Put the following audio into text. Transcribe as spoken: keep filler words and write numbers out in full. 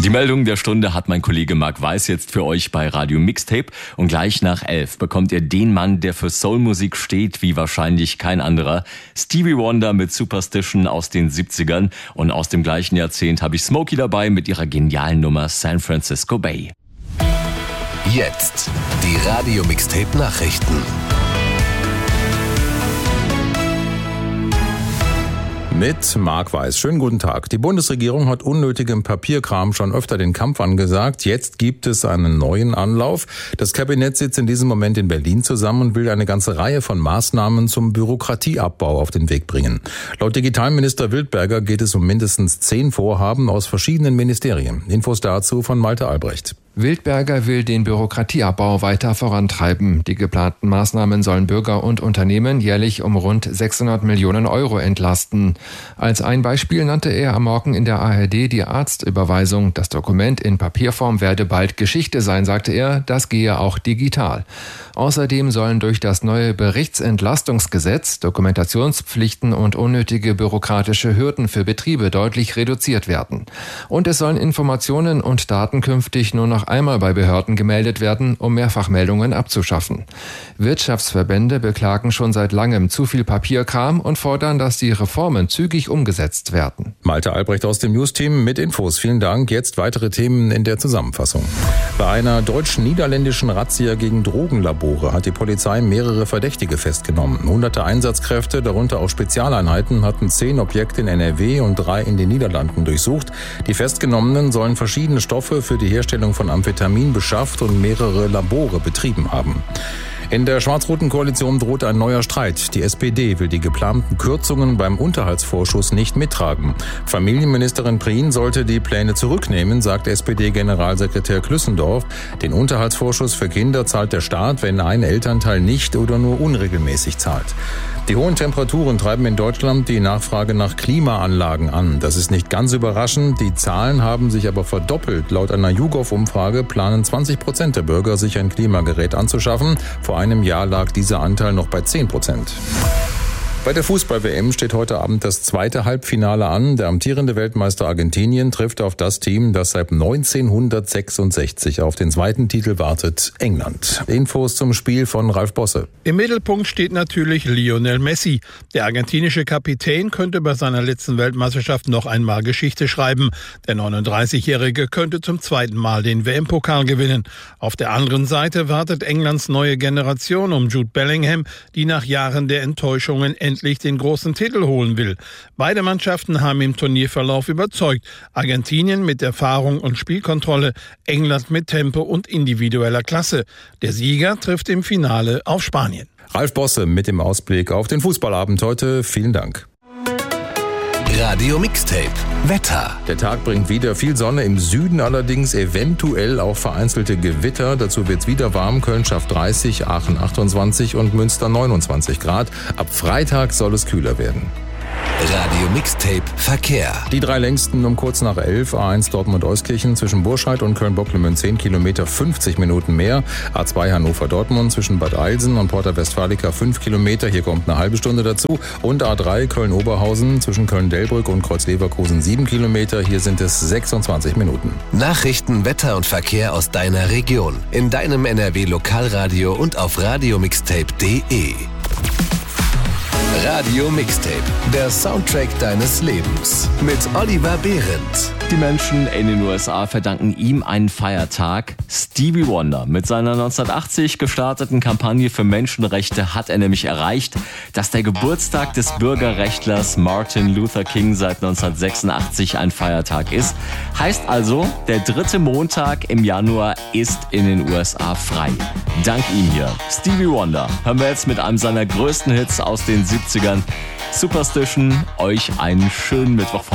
Die Meldung der Stunde hat mein Kollege Marc Weiß jetzt für euch bei Radio Mixtape. Und gleich nach elf bekommt ihr den Mann, der für Soulmusik steht, wie wahrscheinlich kein anderer. Stevie Wonder mit Superstition aus den siebzigern. Und aus dem gleichen Jahrzehnt habe ich Smokey dabei mit ihrer genialen Nummer San Francisco Bay. Jetzt die Radio Mixtape Nachrichten. Mit Marc Weiß. Schönen guten Tag. Die Bundesregierung hat unnötigem Papierkram schon öfter den Kampf angesagt. Jetzt gibt es einen neuen Anlauf. Das Kabinett sitzt in diesem Moment in Berlin zusammen und will eine ganze Reihe von Maßnahmen zum Bürokratieabbau auf den Weg bringen. Laut Digitalminister Wildberger geht es um mindestens zehn Vorhaben aus verschiedenen Ministerien. Infos dazu von Malte Albrecht. Wildberger will den Bürokratieabbau weiter vorantreiben. Die geplanten Maßnahmen sollen Bürger und Unternehmen jährlich um rund sechshundert Millionen Euro entlasten. Als ein Beispiel nannte er am Morgen in der A R D die Arztüberweisung. Das Dokument in Papierform werde bald Geschichte sein, sagte er. Das gehe auch digital. Außerdem sollen durch das neue Berichtsentlastungsgesetz Dokumentationspflichten und unnötige bürokratische Hürden für Betriebe deutlich reduziert werden. Und es sollen Informationen und Daten künftig nur noch einmal bei Behörden gemeldet werden, um Mehrfachmeldungen abzuschaffen. Wirtschaftsverbände beklagen schon seit langem zu viel Papierkram und fordern, dass die Reformen zügig umgesetzt werden. Malte Albrecht aus dem News-Team mit Infos. Vielen Dank. Jetzt weitere Themen in der Zusammenfassung. Bei einer deutsch-niederländischen Razzia gegen Drogenlabore hat die Polizei mehrere Verdächtige festgenommen. Hunderte Einsatzkräfte, darunter auch Spezialeinheiten, hatten zehn Objekte in N R W und drei in den Niederlanden durchsucht. Die Festgenommenen sollen verschiedene Stoffe für die Herstellung von Amphetamin beschafft und mehrere Labore betrieben haben. In der schwarz-roten Koalition droht ein neuer Streit. Die S P D will die geplanten Kürzungen beim Unterhaltsvorschuss nicht mittragen. Familienministerin Prien sollte die Pläne zurücknehmen, sagt S P D-Generalsekretär Klüssendorf. Den Unterhaltsvorschuss für Kinder zahlt der Staat, wenn ein Elternteil nicht oder nur unregelmäßig zahlt. Die hohen Temperaturen treiben in Deutschland die Nachfrage nach Klimaanlagen an. Das ist nicht ganz überraschend. Die Zahlen haben sich aber verdoppelt. Laut einer YouGov-Umfrage planen zwanzig Prozent der Bürger, sich ein Klimagerät anzuschaffen. Vor einem Jahr lag dieser Anteil noch bei zehn Prozent. Bei der Fußball-W M steht heute Abend das zweite Halbfinale an. Der amtierende Weltmeister Argentinien trifft auf das Team, das seit neunzehnhundertsechsundsechzig auf den zweiten Titel wartet, England. Infos zum Spiel von Ralf Bosse. Im Mittelpunkt steht natürlich Lionel Messi. Der argentinische Kapitän könnte bei seiner letzten Weltmeisterschaft noch einmal Geschichte schreiben. Der neununddreißigjährige könnte zum zweiten Mal den W M-Pokal gewinnen. Auf der anderen Seite wartet Englands neue Generation um Jude Bellingham, die nach Jahren der Enttäuschungen endlich den großen Titel holen will. Beide Mannschaften haben im Turnierverlauf überzeugt. Argentinien mit Erfahrung und Spielkontrolle, England mit Tempo und individueller Klasse. Der Sieger trifft im Finale auf Spanien. Ralf Bosse mit dem Ausblick auf den Fußballabend heute. Vielen Dank. Radio Mixtape Wetter. Der Tag bringt wieder viel Sonne, im Süden allerdings eventuell auch vereinzelte Gewitter. Dazu wird's wieder warm. Köln schafft dreißig, Aachen achtundzwanzig und Münster neunundzwanzig Grad. Ab Freitag soll es kühler werden. Radio Mixtape Verkehr. Die drei längsten um kurz nach elf. A eins Dortmund-Euskirchen zwischen Burscheid und Köln-Bocklemünd zehn Kilometer, fünfzig Minuten mehr. A zwei Hannover-Dortmund zwischen Bad Eilsen und Porta Westfalica fünf Kilometer. Hier kommt eine halbe Stunde dazu. Und A drei Köln-Oberhausen zwischen Köln-Delbrück und Kreuz-Leverkusen sieben Kilometer. Hier sind es sechsundzwanzig Minuten. Nachrichten, Wetter und Verkehr aus deiner Region. In deinem N R W-Lokalradio und auf radiomixtape punkt de. Radio Mixtape, der Soundtrack deines Lebens. Mit Oliver Behrendt. Die Menschen in den U S A verdanken ihm einen Feiertag. Stevie Wonder. Mit seiner neunzehnhundertachtzig gestarteten Kampagne für Menschenrechte hat er nämlich erreicht, dass der Geburtstag des Bürgerrechtlers Martin Luther King seit neunzehnhundertsechsundachtzig ein Feiertag ist. Heißt also, der dritte Montag im Januar ist in den U S A frei. Dank ihm hier. Stevie Wonder. Hören wir jetzt mit einem seiner größten Hits aus den siebzigern. Superstition. Euch einen schönen Mittwoch.